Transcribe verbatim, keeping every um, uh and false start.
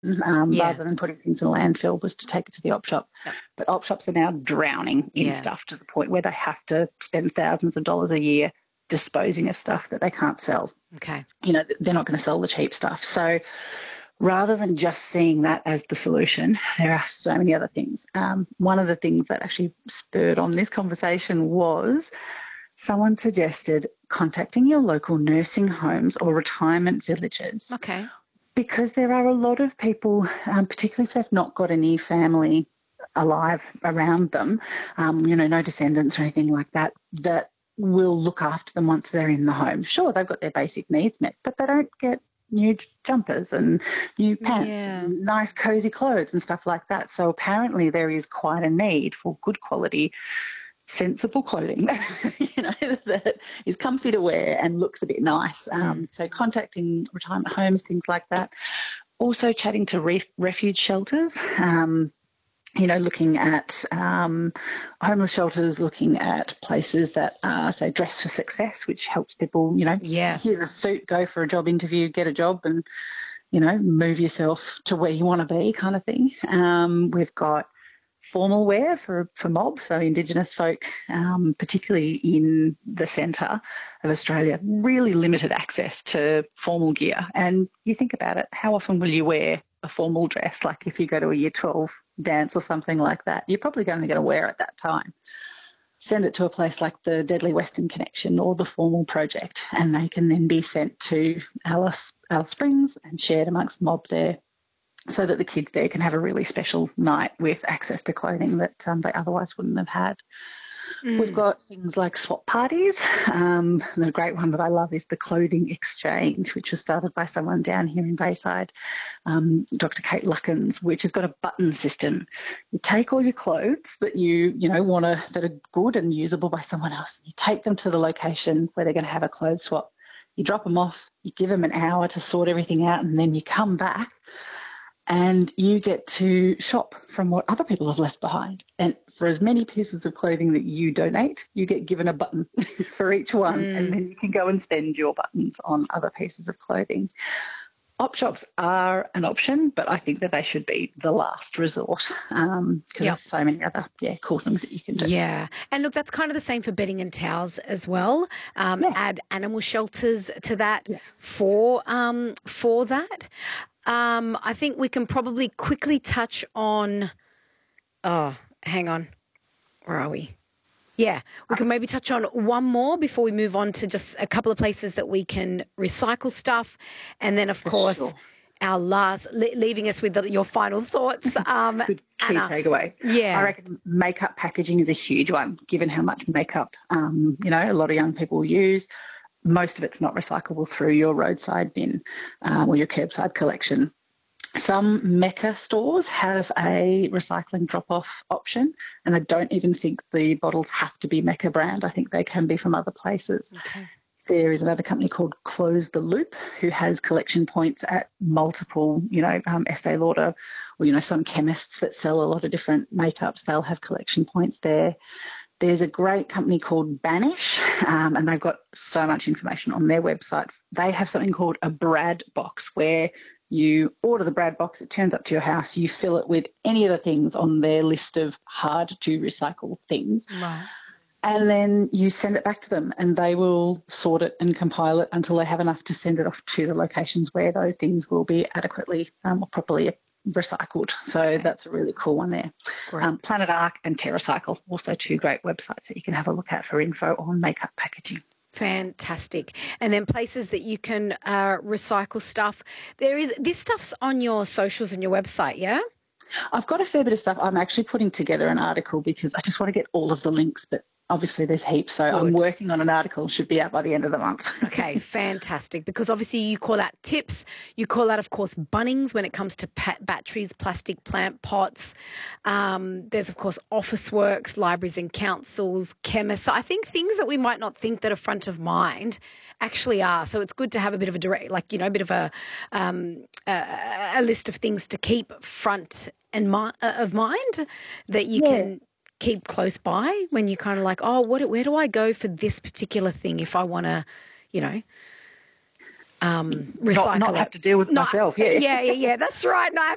um, Yeah. rather than putting things in a landfill, was to take it to the op shop. Yep. But op shops are now drowning in Yeah. stuff to the point where they have to spend thousands of dollars a year disposing of stuff that they can't sell. Okay. You know, they're not going to sell the cheap stuff. So rather than just seeing that as the solution, there are so many other things. Um, one of the things that actually spurred on this conversation was someone suggested contacting your local nursing homes or retirement villages. Okay. Because there are a lot of people, um, particularly if they've not got any family alive around them, um, you know, no descendants or anything like that, that will look after them once they're in the home. Sure, they've got their basic needs met, but they don't get new jumpers and new pants Yeah. and nice cozy clothes and stuff like that. So apparently there is quite a need for good quality, sensible clothing, you know, that is comfy to wear and looks a bit nice. Mm. Um, so contacting retirement homes, things like that. Also chatting to ref- refuge shelters, um, you know, looking at um, homeless shelters, looking at places that are, say, Dress for Success, which helps people, you know, Yeah. here's a suit, go for a job interview, get a job and, you know, move yourself to where you want to be kind of thing. Um, we've got formal wear for, for mob, so Indigenous folk, um, particularly in the centre of Australia, really limited access to formal gear. And you think about it, how often will you wear a formal dress? Like if you go to a year twelve dance or something like that, you're probably only going to wear it that time. Send it to a place like the Deadly Western Connection or the Formal Project, and they can then be sent to Alice, Alice Springs and shared amongst the mob there, so that the kids there can have a really special night with access to clothing that um, they otherwise wouldn't have had. Mm. We've got things like swap parties. Um, the great one that I love is the clothing exchange, which was started by someone down here in Bayside, um, Doctor Kate Luckens, which has got a button system. You take all your clothes that you, you know, want to, that are good and usable by someone else. You take them to the location where they're going to have a clothes swap. You drop them off, you give them an hour to sort everything out, and then you come back and you get to shop from what other people have left behind. And for as many pieces of clothing that you donate, you get given a button for each one, Mm. and then you can go and spend your buttons on other pieces of clothing. Op shops are an option, but I think that they should be the last resort, because um, Yep. there's so many other yeah cool things that you can do. Yeah. And look, that's kind of the same for bedding and towels as well. Um, Yeah. Add animal shelters to that Yes. for um, for that. Um, I think we can probably quickly touch on, oh, hang on. Where are we? Yeah, we can maybe touch on one more before we move on to just a couple of places that we can recycle stuff. And then, of course, sure. our last, le- leaving us with the, your final thoughts. Um, Good key Anna. takeaway. Yeah. I reckon makeup packaging is a huge one, given how much makeup, um, you know, a lot of young people use. Most of it's not recyclable through your roadside bin um, or your curbside collection. Some Mecca stores have a recycling drop-off option, and I don't even think the bottles have to be Mecca brand. I think they can be from other places. Okay. There is another company called Close the Loop who has collection points at multiple, you know, um, Estee Lauder or, you know, some chemists that sell a lot of different makeups. They'll have collection points there. There's a great company called Banish, um, and they've got so much information on their website. They have something called a Brad box where you order the Brad box, it turns up to your house, you fill it with any of the things on their list of hard to recycle things. Right. And then you send it back to them and they will sort it and compile it until they have enough to send it off to the locations where those things will be adequately um, or properly recycled. So Okay. that's a really cool one there. Great. Um, Planet Arc and TerraCycle, also two great websites that you can have a look at for info on makeup packaging. Fantastic. And then places that you can uh, recycle stuff. There is, this stuff's on your socials and your website, yeah? I've got a fair bit of stuff. I'm actually putting together an article because I just want to get all of the links, but obviously there's heaps. So I'm Good. working on an article, should be out by the end of the month. Okay, fantastic. Because obviously you call out tips. You call out, of course, Bunnings when it comes to pa- batteries, plastic plant pots. Um, there's, of course, Officeworks, libraries and councils, chemists. So I think things that we might not think that are front of mind actually are. So it's good to have a bit of a direct, like, you know, a bit of a, um, a, a list of things to keep front and mi- uh, of mind that you Yeah. can keep close by when you're kind of like, oh, what? Where do I go for this particular thing if I want to, you know, um, recycle Not, not it? have to deal with Not- myself, yeah. Yeah, yeah, yeah. That's right. No,